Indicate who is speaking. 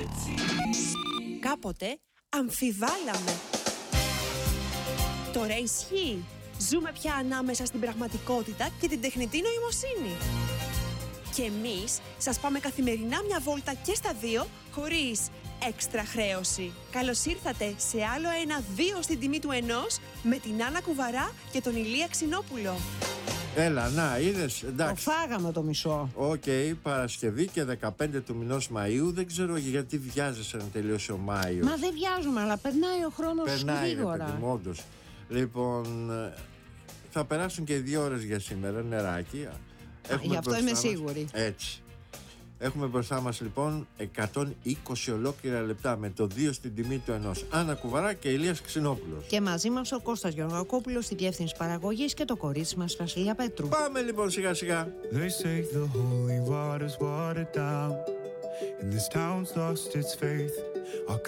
Speaker 1: Κάποτε αμφιβάλαμε. Τώρα ισχύει. Ζούμε πια ανάμεσα στην πραγματικότητα και την τεχνητή νοημοσύνη. Και εμείς σας πάμε καθημερινά μια βόλτα και στα δύο, χωρίς έξτρα χρέωση. Καλώς ήρθατε σε άλλο ένα 2 στην τιμή του ενός με την Άννα Κουβαρά και τον Ηλία Ξινόπουλο.
Speaker 2: Έλα, να, είδες, εντάξει.
Speaker 3: Το φάγαμε το μισό.
Speaker 2: Οκ, Παρασκευή και 15 του μηνός Μαΐου. Δεν ξέρω γιατί βιάζεσαι να τελειώσει ο Μάιος.
Speaker 3: Μα δεν βιάζουμε, αλλά περνάει ο χρόνος γρήγορα.
Speaker 2: Περνάει, όντως. Λοιπόν, θα περάσουν και 2 ώρες για σήμερα, νεράκι.
Speaker 3: Γι' αυτό είμαι σίγουρη.
Speaker 2: Έτσι. Έχουμε μπροστά μας λοιπόν 120 ολόκληρα λεπτά με το 2 στην τιμή του ενός. Άννα Κουβαρά και Ηλίας Ξινόπουλος.
Speaker 3: Και μαζί μας ο Κώστας Γεωργακόπουλος στη διεύθυνση παραγωγής και το κορίτσι μας Βασιλεία Πέτρου.
Speaker 2: Πάμε λοιπόν σιγά σιγά.
Speaker 4: They say the holy water's watered down and this town's lost its faith.